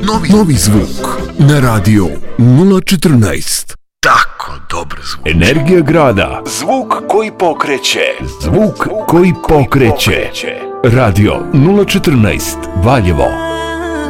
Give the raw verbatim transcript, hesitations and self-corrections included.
Novi, novi zvuk na radio nula četrnaest. Tako dobro zvuk. Energija grada. Zvuk koji pokreće. Zvuk koji pokreće. Radio nula četrnaest Valjevo.